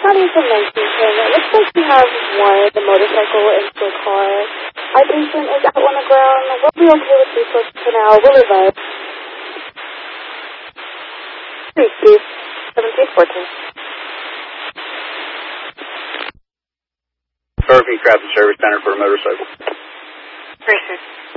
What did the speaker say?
got information. It looks like we have the motorcycle into a car. Our patient is out on the ground. We'll be okay with resources for now. We'll revive. 3 Steve, 1714. Perfect Traffic Service Center for a motorcycle. Perfect.